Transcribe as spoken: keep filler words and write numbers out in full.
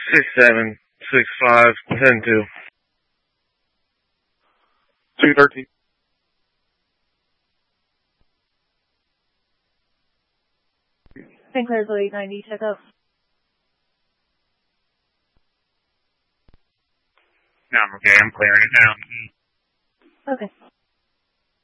six seven six five ten two. two thirteen. Sinclair's eight ninety, check up. No, I'm okay. I'm clearing it now. Okay.